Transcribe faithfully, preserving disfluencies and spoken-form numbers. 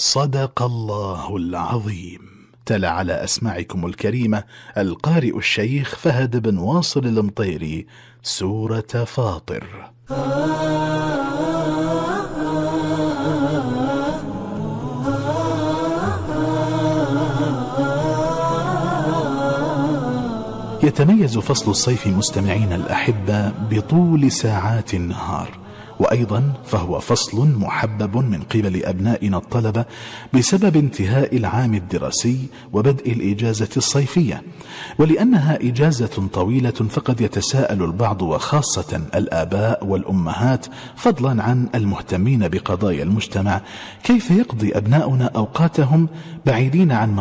صدق الله العظيم. تلا على أسماعكم الكريمة القارئ الشيخ فهد بن واصل المطيري سورة فاطر. يتميز فصل الصيف مستمعين الأحبة بطول ساعات النهار، وأيضا فهو فصل محبب من قبل أبنائنا الطلبة بسبب انتهاء العام الدراسي وبدء الإجازة الصيفية. ولأنها إجازة طويلة فقد يتساءل البعض وخاصة الآباء والأمهات فضلا عن المهتمين بقضايا المجتمع كيف يقضي أبناؤنا أوقاتهم بعيدين عن